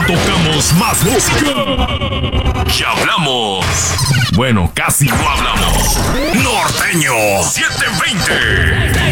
tocamos más música. Ya hablamos. Bueno, casi no hablamos. Norteño 720.